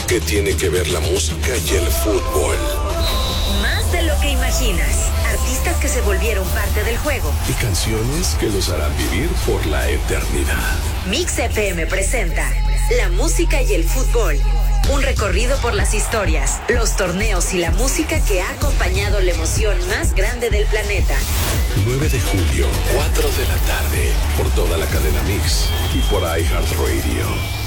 ¿Qué tiene que ver la música y el fútbol? Más de lo que imaginas. Artistas que se volvieron parte del juego. Y canciones que los harán vivir por la eternidad. Mix FM presenta La música y el fútbol. Un recorrido por las historias, los torneos y la música que ha acompañado la emoción más grande del planeta. 9 de julio, 4 de la tarde, por toda la cadena Mix y por iHeartRadio.